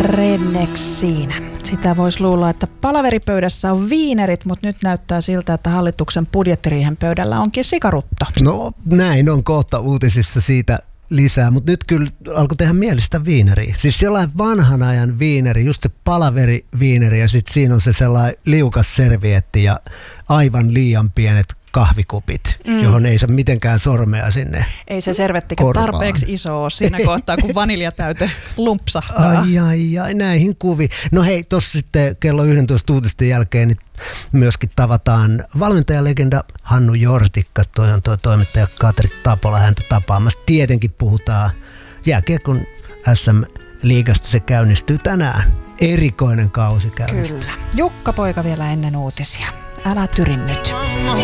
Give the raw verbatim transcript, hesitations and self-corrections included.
Rednexiin. Sitä voisi luulla, että palaveripöydässä on viinerit, mutta nyt näyttää siltä, että hallituksen budjettiriihen pöydällä onkin sikarutto. No näin on, kohta uutisissa siitä lisää, mutta nyt kyllä alkoi tehdä mielistä viineriä. Siis sellainen vanhan ajan viineri, just se palaveriviineri ja sitten siinä on se sellainen liukas servietti ja aivan liian pienet kahvikupit, mm. johon ei saa mitenkään sormea sinne. Ei se servettikään tarpeeksi iso ole siinä kohtaa, kun vaniljatäyte lumpsahtaa. Ai, ai, ai, näihin kuviin. No hei, tuossa sitten kello yksitoista uutisten jälkeen niin myöskin tavataan valmentajalegenda Hannu Jortikka, toi on tuo toimittaja Katri Tapola häntä tapaamassa. Tietenkin puhutaan jääkiekon S M-liigasta, se käynnistyy tänään. Erikoinen kausi käynnistyy. Kyllä. Jukka Poika vielä ennen uutisia. Älä tyri nyt.